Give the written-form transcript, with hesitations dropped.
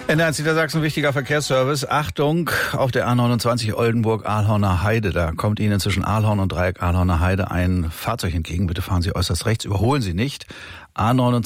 NDR Niedersachsen, wichtiger Verkehrsservice. Achtung, auf der A29 Oldenburg-Ahlhorner Heide. Da kommt Ihnen zwischen Ahlhorn und Dreieck Ahlhorner Heide ein Fahrzeug entgegen. Bitte fahren Sie äußerst rechts, überholen Sie nicht. A29